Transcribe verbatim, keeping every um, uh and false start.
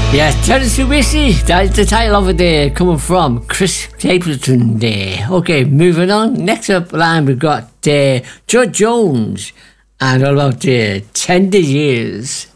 Yeah, Tennessee Whiskey, that's the title of it there, coming from Chris Stapleton there. Okay, moving on. Next up line we've got uh, Judge Jones and all about uh, Tender Years.